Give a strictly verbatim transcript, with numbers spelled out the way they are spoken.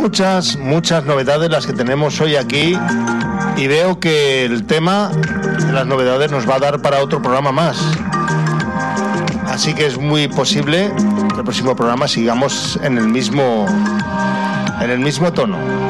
muchas, muchas novedades las que tenemos hoy aquí y veo que el tema de las novedades nos va a dar para otro programa más. Así que es muy posible que el próximo programa sigamos en el mismo, en el mismo tono.